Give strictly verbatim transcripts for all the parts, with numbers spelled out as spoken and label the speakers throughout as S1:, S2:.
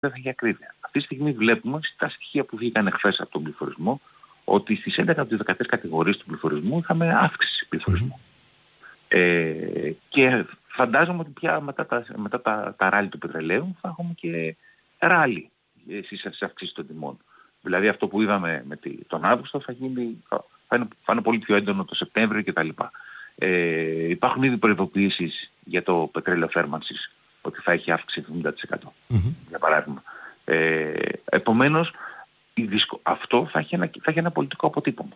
S1: δεν θα έχει ακρίβεια. Αυτή τη στιγμή βλέπουμε στα στοιχεία που βγήκαν χθες από τον πληθωρισμό ότι στις έντεκα από τις δεκατρείς κατηγορίες του πληθωρισμού είχαμε αύξηση πληθωρισμού. Mm. Ε, και φαντάζομαι ότι πια μετά τα, μετά τα, τα ράλι του πετρελαίου θα έχουμε και ράλι στις αυξήσεις των τιμών. Δηλαδή αυτό που είδαμε με τη, τον Αύγουστο θα, γίνει, θα, θα, είναι, θα είναι πολύ πιο έντονο το Σεπτέμβριο κτλ. Ε, υπάρχουν ήδη προειδοποιήσεις για το πετρέλαιο θέρμανσης ότι θα έχει αύξηση εβδομήντα τοις εκατό mm-hmm. για παράδειγμα. Ε, επομένως η δυσκο... αυτό θα έχει, ένα, θα έχει ένα πολιτικό αποτύπωμα.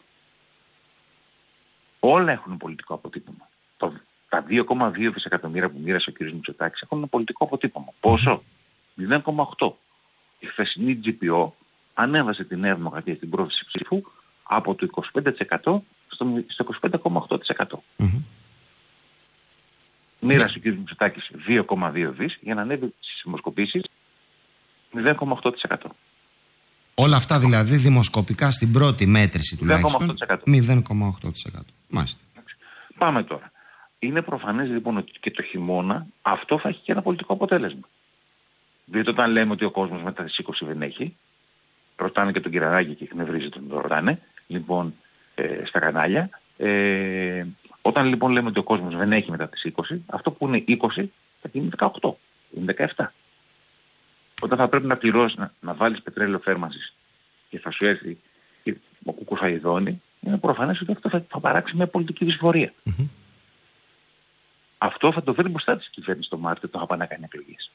S1: Όλα έχουν πολιτικό αποτύπωμα. Το, τα δύο κόμμα δύο δισεκατομμύρια που μοίρασε ο κ. Μητσοτάκης έχουν ένα πολιτικό αποτύπωμα. Πόσο? μηδέν κόμμα οκτώ. Η χθεσινή τζι πι ο ανέβασε τη Νέα Δημοκρατία στην πρόθεση ψήφου από το είκοσι πέντε τοις εκατό στο, στο είκοσι πέντε κόμμα οκτώ τοις εκατό. Mm-hmm. Μοίρασε ο κ. Μητσοτάκης δύο κόμμα δύο δις για να ανέβει στις δημοσκοπήσεις μηδέν κόμμα οκτώ τοις εκατό.
S2: Όλα αυτά δηλαδή δημοσκοπικά στην πρώτη μέτρηση τουλάχιστον μηδέν κόμμα οκτώ τοις εκατό. Μάλιστα.
S1: Πάμε τώρα. Είναι προφανές λοιπόν ότι και το χειμώνα αυτό θα έχει και ένα πολιτικό αποτέλεσμα. Διότι όταν λέμε ότι ο κόσμος μετά τις είκοσι δεν έχει, ρωτάνε και τον Κυρανάκη και εκνευρίζεται τον ρωτάνε, λοιπόν, ε, στα κανάλια. Ε, όταν λοιπόν λέμε ότι ο κόσμος δεν έχει μετά τις είκοσι, αυτό που είναι είκοσι θα γίνει δεκαοκτώ, είναι δεκαεπτά. Όταν θα πρέπει να πληρώσεις, να, να βάλεις πετρέλαιο θέρμανσης και θα σου έρθει ο κουκουφαϊδόνι, είναι προφανές ότι αυτό θα, θα παράξει μια πολιτική δυσφορία. Mm-hmm. Αυτό θα το φέρει μπροστά της κυβέρνησης το Μάρτιο, το θα πάει να κάνει εκλογές.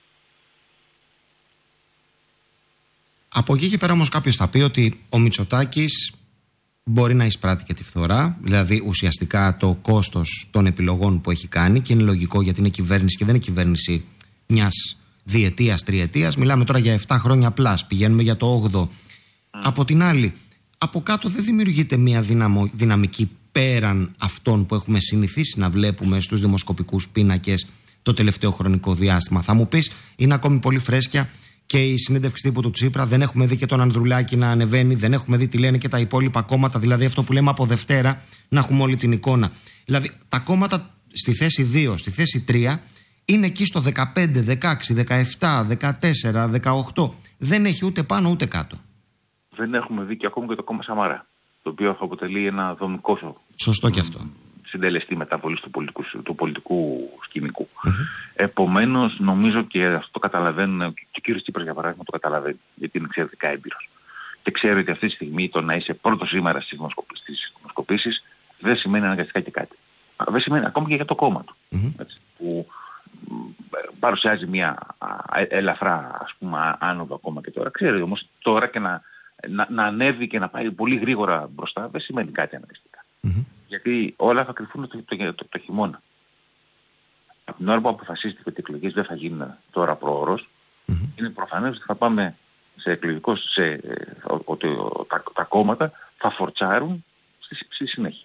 S2: Από εκεί και πέρα όμως κάποιος θα πει ότι ο Μητσοτάκης μπορεί να εισπράττει και τη φθορά, δηλαδή ουσιαστικά το κόστος των επιλογών που έχει κάνει, και είναι λογικό γιατί είναι κυβέρνηση και δεν είναι κυβέρνηση μιας διετίας, τριετίας. Μιλάμε τώρα για επτά χρόνια πλάς, πηγαίνουμε για το όγδοο. Mm. Από την άλλη, από κάτω δεν δημιουργείται μια δυναμο, δυναμική πέραν αυτών που έχουμε συνηθίσει να βλέπουμε στους δημοσκοπικούς πίνακες το τελευταίο χρονικό διάστημα. Θα μου πεις, είναι ακόμη πολύ φρέσκια και η συνέντευξη τύπου του Τσίπρα, δεν έχουμε δει και τον Ανδρουλάκη να ανεβαίνει, δεν έχουμε δει τι λένε και τα υπόλοιπα κόμματα, δηλαδή αυτό που λέμε από Δευτέρα, να έχουμε όλη την εικόνα. Δηλαδή τα κόμματα στη θέση δύο, στη θέση τρία είναι εκεί στο δεκαπέντε, δεκαέξι, δεκαεπτά, δεκατέσσερα, δεκαοκτώ. Δεν έχει ούτε πάνω ούτε κάτω.
S1: Δεν έχουμε δει και ακόμη και το κόμμα Σαμαρά, το οποίο θα αποτελεί ένα δομικό
S2: Σωστό και αυτό.
S1: συντελεστή μεταβολής του πολιτικού, του πολιτικού σκηνικού. Mm-hmm. Επομένως, νομίζω και αυτό το καταλαβαίνουν, και ο κ. Τσίπρας για παράδειγμα το καταλαβαίνει, γιατί είναι εξαιρετικά έμπειρος. Και ξέρει ότι αυτή τη στιγμή το να είσαι πρώτος σήμερα στις δημοσκοπήσεις δεν σημαίνει αναγκαστικά και κάτι. Δεν σημαίνει ακόμη και για το κόμμα του. Mm-hmm. Έτσι, που παρουσιάζει μια ελαφρά, ας πούμε, άνοδο ακόμα και τώρα. Ξέρει όμως τώρα και να, να, να ανέβει και να πάει πολύ γρήγορα μπροστά δεν σημαίνει κάτι αναγκαστικά. Mm-hmm. Γιατί όλα θα κρυφούν το, το, το, το, το χειμώνα. Από την ώρα που αποφασίστηκε ότι οι εκλογές δεν θα γίνουν τώρα προώρως, mm-hmm. είναι προφανές ότι θα πάμε σε εκλογικό, σε, ότι τα, τα κόμματα θα φορτσάρουν στη, στη συνέχεια.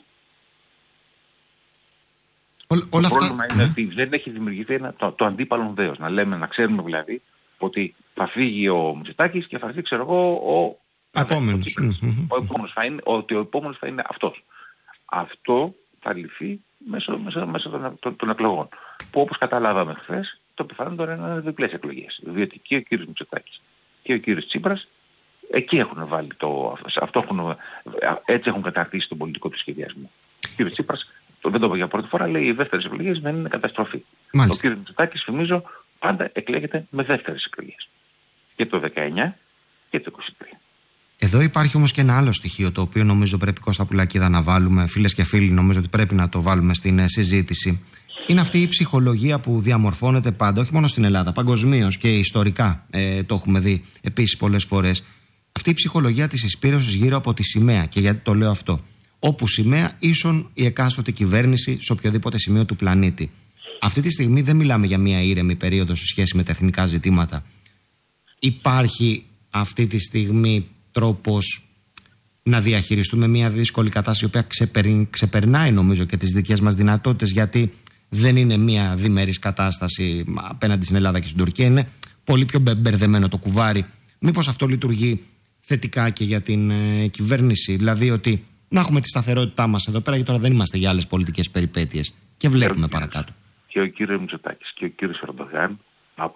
S1: Ό, το όλα πρόβλημα αυτά... είναι ότι δεν έχει δημιουργηθεί ένα, το, το αντίπαλον δέος. Να λέμε, να ξέρουμε δηλαδή ότι θα φύγει ο Μητσοτάκης και θα φύγει, ξέρω εγώ, ο επόμενος. Mm-hmm. Ο επόμενος θα είναι, ότι ο επόμενος θα είναι αυτός. Αυτό θα λυθεί μέσω, μέσω, μέσω των, των, των εκλογών. Που όπως καταλάβαμε χθες, το πιθανότερο είναι διπλές εκλογές. Διότι και ο κύριος Μητσοτάκης και ο κύριος Τσίπρας εκεί έχουν βάλει το, αυτό έχουν, έτσι έχουν καταρτήσει τον πολιτικό του σχεδιασμό. Ο κύριος Τσίπρας, το, δεν το πω για πρώτη φορά, λέει οι δεύτερες εκλογές δεν είναι καταστροφή. Μάλιστα. Ο κύριος Μητσοτάκης, θυμίζω, πάντα εκλέγεται με δεύτερες εκλογές. Και το δεκαεννιά και το είκοσι τρία.
S2: Εδώ υπάρχει όμως και ένα άλλο στοιχείο το οποίο νομίζω πρέπει, Κώστα Πουλακίδα, να βάλουμε, φίλες και φίλοι, νομίζω ότι πρέπει να το βάλουμε στην συζήτηση. Είναι αυτή η ψυχολογία που διαμορφώνεται πάντα, όχι μόνο στην Ελλάδα, παγκοσμίως και ιστορικά, ε, το έχουμε δει επίσης πολλές φορές. Αυτή η ψυχολογία της εισπύρωσης γύρω από τη σημαία. Και γιατί το λέω αυτό? Όπου σημαία ίσον η εκάστοτε κυβέρνηση σε οποιοδήποτε σημείο του πλανήτη. Αυτή τη στιγμή δεν μιλάμε για μια ήρεμη περίοδο σε σχέση με τα εθνικά ζητήματα. Υπάρχει αυτή τη στιγμή τρόπος να διαχειριστούμε μια δύσκολη κατάσταση η οποία ξεπερνάει, ξεπερνάει νομίζω και τις δικές μας δυνατότητες, γιατί δεν είναι μια διμερής κατάσταση απέναντι στην Ελλάδα και στην Τουρκία, είναι πολύ πιο μπερδεμένο το κουβάρι. Μήπως αυτό λειτουργεί θετικά και για την ε, κυβέρνηση, δηλαδή ότι να έχουμε τη σταθερότητά μας εδώ πέρα, γιατί τώρα δεν είμαστε για άλλες πολιτικές περιπέτειες και βλέπουμε παρακάτω.
S1: Και ο κύριος Μητσοτάκης και ο κύριος Ερντογάν από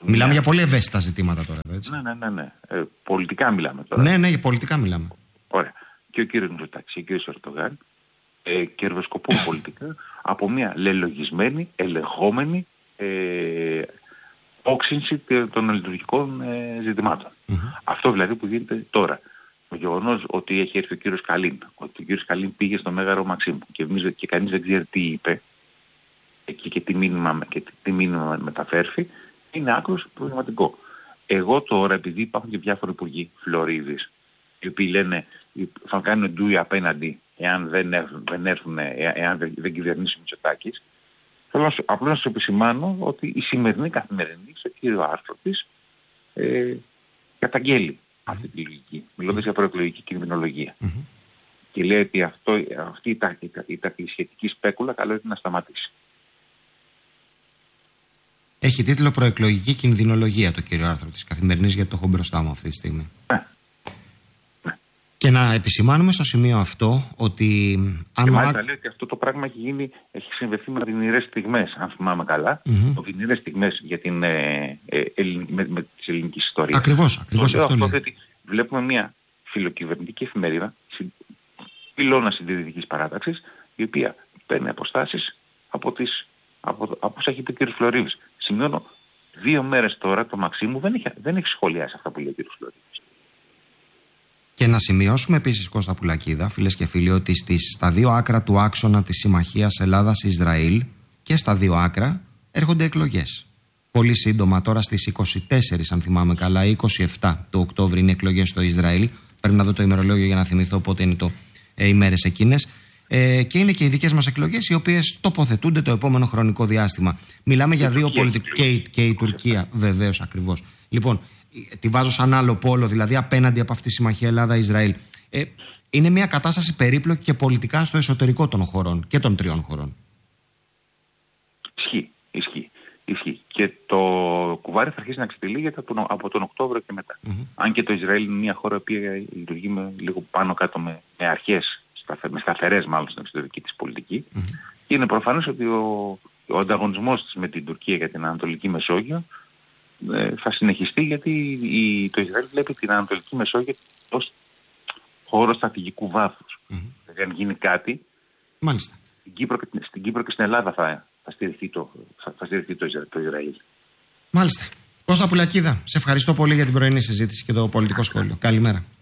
S2: Μιλάμε για πολύ ευαίσθητα ζητήματα τώρα, έτσι.
S1: Ναι, ναι, ναι. ναι. Ε, πολιτικά μιλάμε τώρα.
S2: Ναι, ναι, για πολιτικά μιλάμε.
S1: Ωραία. Και ο κύριος Μητσοτάκης και ο κύριος Ερντογάν ε, κερδοσκοπούν πολιτικά από μια λελογισμένη, ελεγχόμενη ε, όξυνση των λειτουργικών ε, ζητημάτων. Mm-hmm. Αυτό δηλαδή που γίνεται τώρα. Το γεγονός ότι έχει έρθει ο κύριος Καλίν, ότι ο κύριος Καλίν πήγε στο Μέγαρο Μαξίμου και, εμείς, και κανείς δεν ξέρει τι είπε και, και, τι, μήνυμα, και τι, τι μήνυμα μεταφέρθη, είναι άκρως προβληματικό. Εγώ τώρα, επειδή υπάρχουν και διάφοροι υπουργοί Φλωρίδης, οι οποίοι λένε θα κάνουν ντούι απέναντι εάν δεν έρθουν, δεν έρθουν εάν δεν, δεν κυβερνήσει ο Μητσοτάκης, θέλω απλώς να σας επισημάνω ότι η σημερινή καθημερινή, στο κύριο άρθρο της, ε, καταγγέλει αυτή τη λογική, μιλώντας για προεκλογική κινδυνολογία. Mm-hmm. Και λέει ότι αυτό, αυτή η, η, η, η, η σχετική σπέκουλα καλό είναι να σταματήσει.
S2: Έχει τίτλο «Προεκλογική κινδυνολογία» το κύριο άρθρο της Καθημερινής, γιατί το έχω μπροστά μου αυτή τη στιγμή.
S1: Ναι.
S2: Και να επισημάνουμε στο σημείο αυτό ότι...
S1: Αν και μάλιστα λέει ότι αυτό το πράγμα έχει γίνει, έχει συμβεθεί με οδυνηρές στιγμές, αν θυμάμαι καλά. Mm-hmm. Οδυνηρές στιγμές για την, ε, ε, ελλην, με, με τις ελληνικές ιστορίες.
S2: Ακριβώς, ακριβώς
S1: το
S2: αυτό,
S1: αυτό γιατί βλέπουμε μια φιλοκυβερνητική εφημερίδα, πυλώνα συντηρητικής παράταξης, η οποία παίρνει αποστάσεις από τις... από, από όσα έχει πει ο κ. Φλωρίδης. Σημειώνω, δύο μέρες τώρα το Μαξίμου δεν έχει, δεν έχει σχολιάσει αυτά που λέει ο κ. Φλωρίδης.
S2: Και να σημειώσουμε επίσης, Κώστα Πουλακίδα, φίλες και φίλοι, ότι στις, στα δύο άκρα του άξονα της συμμαχίας Ελλάδας-Ισραήλ και στα δύο άκρα έρχονται εκλογές. Πολύ σύντομα, τώρα στις είκοσι τέσσερα, αν θυμάμαι καλά, είκοσι επτά του Οκτώβρη είναι εκλογές στο Ισραήλ. Πρέπει να δω το ημερολόγιο για να θυμηθώ πότε είναι το ε, ημέρες εκείνες. Ε, και είναι και οι δικές μας εκλογές, οι οποίες τοποθετούνται το επόμενο χρονικό διάστημα. Μιλάμε για δύο πολιτικούς. Και, και η Τουρκία, βεβαίως, ακριβώς. Λοιπόν, τη βάζω σαν άλλο πόλο, δηλαδή απέναντι από αυτή τη συμμαχία Ελλάδα-Ισραήλ. Ε, είναι μια κατάσταση περίπλοκη και πολιτικά στο εσωτερικό των χωρών και των τριών χωρών.
S1: Ισχύει, ισχύει, ισχύει. Και το κουβάρι θα αρχίσει να ξετυλίγεται από τον, από τον Οκτώβριο και μετά. Mm-hmm. Αν και το Ισραήλ είναι μια χώρα που λειτουργεί με, λίγο πάνω κάτω με, με αρχές, με σταθερές μάλλον στην εξωτερική της πολιτική. Mm-hmm. Και είναι προφανές ότι ο, ο ανταγωνισμός της με την Τουρκία για την Ανατολική Μεσόγειο ε, θα συνεχιστεί, γιατί η, το Ισραήλ βλέπει την Ανατολική Μεσόγειο ως χώρο στρατηγικού βάθους. Mm-hmm. Δηλαδή αν γίνει κάτι,
S2: μάλιστα,
S1: στην Κύπρο και στην, Κύπρο και στην Ελλάδα θα, θα στηριχθεί, το, θα, θα στηριχθεί το, το Ισραήλ.
S2: Μάλιστα. Κώστα Πουλακίδα, σε ευχαριστώ πολύ για την πρωινή συζήτηση και το πολιτικό σχόλιο. Καλημέρα.